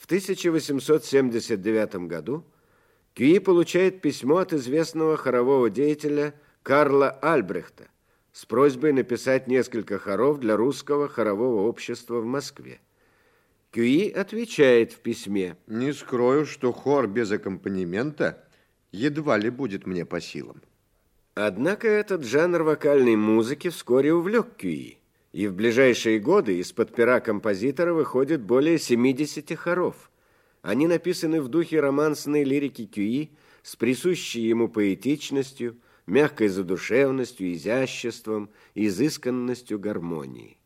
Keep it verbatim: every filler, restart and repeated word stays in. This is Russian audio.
тысяча восемьсот семьдесят девятом году Кюи получает письмо от известного хорового деятеля Карла Альбрехта с просьбой написать несколько хоров для русского хорового общества в Москве. Кюи отвечает в письме: «Не скрою, что хор без аккомпанемента едва ли будет мне по силам». Однако этот жанр вокальной музыки вскоре увлек Кюи, и в ближайшие годы из-под пера композитора выходит более семидесяти хоров. Они написаны в духе романсной лирики Кюи с присущей ему поэтичностью, мягкой задушевностью, изяществом, изысканностью гармонии.